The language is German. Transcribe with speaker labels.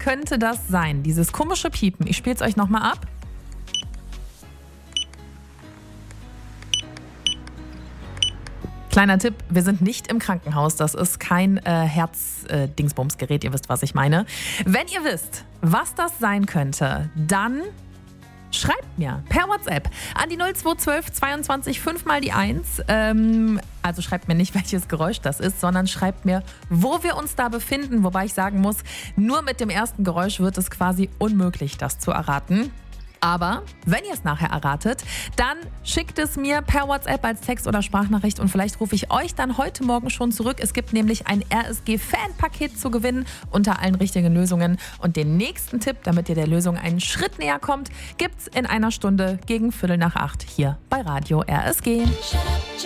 Speaker 1: könnte das sein? Dieses komische Piepen. Ich spiele es euch nochmal ab. Kleiner Tipp, wir sind nicht im Krankenhaus. Das ist kein Herz-Dingsbums-Gerät. Ihr wisst, was ich meine. Wenn ihr wisst, was das sein könnte, dann schreibt mir per WhatsApp an die 0212 22 5 mal die 1. Also schreibt mir nicht, welches Geräusch das ist, sondern schreibt mir, wo wir uns da befinden. Wobei ich sagen muss, nur mit dem ersten Geräusch wird es quasi unmöglich, das zu erraten. Aber wenn ihr es nachher erratet, dann schickt es mir per WhatsApp als Text oder Sprachnachricht und vielleicht rufe ich euch dann heute Morgen schon zurück. Es gibt nämlich ein RSG-Fan-Paket zu gewinnen unter allen richtigen Lösungen. Und den nächsten Tipp, damit ihr der Lösung einen Schritt näher kommt, gibt's in einer Stunde gegen 7:45 hier bei Radio RSG.